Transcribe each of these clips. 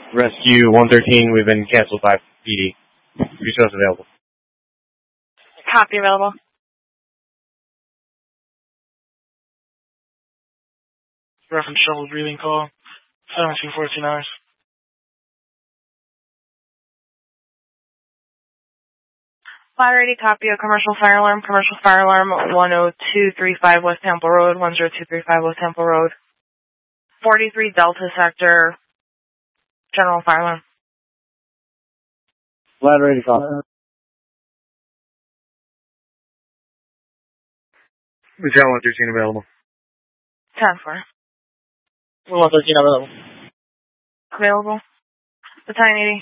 Rescue 113, we've been canceled by PD. Resource available. Copy available. Reference trouble breathing call. 1714 hours. Ladder 80, copy a commercial fire alarm. Commercial fire alarm 10235 West Temple Road, 10235 West Temple Road. 43 Delta Sector, general fire alarm. Ladder 80, call. Lieutenant 113 available. 10-4. 113 available. Available. Lieutenant 80.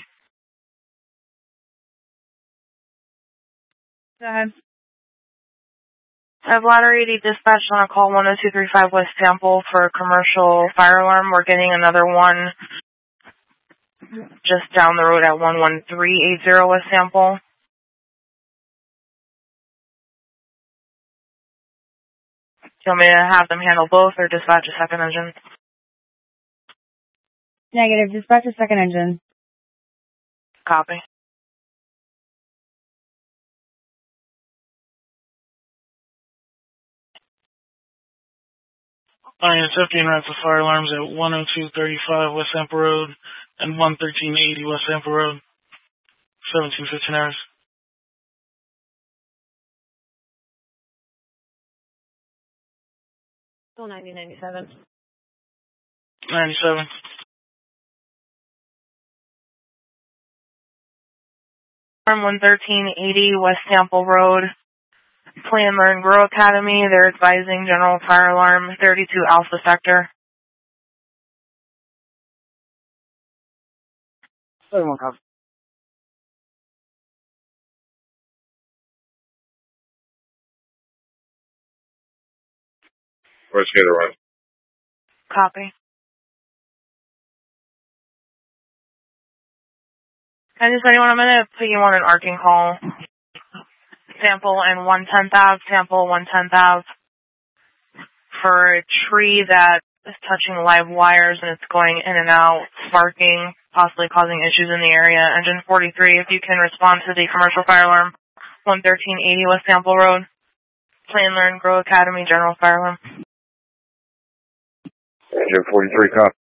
Go ahead. I have Ladder 80 dispatched on a call 10235 West Temple for a commercial fire alarm. We're getting another one just down the road at 11380 West Temple. Do you want me to have them handle both or dispatch a second engine? Negative. Dispatch a second engine. Copy. INSF being ran for fire alarms at 10235 West Temple Road and 11380 West Temple Road. 1715 hours. Still 9097. 97. Farm 11380 West Temple Road. Plan Learn Grow Academy. They're advising general fire alarm 32 Alpha Sector. 71 copy. Where's the other one? Copy. I just anyone, I'm going to put you on an arcing call. Sample and 110th Ave, sample 110th Ave for a tree that is touching live wires and it's going in and out, sparking, possibly causing issues in the area. Engine 43, if you can respond to the commercial fire alarm, 11380 West Sample Road, Plan Learn Grow Academy, general fire alarm. Engine 43, copy.